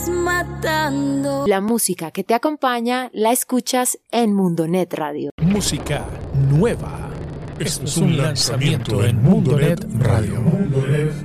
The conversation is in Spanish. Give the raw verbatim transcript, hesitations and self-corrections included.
matando. La música que te acompaña la escuchas en Mundonet Radio. Música nueva. Esto es un lanzamiento en Mundonet Radio.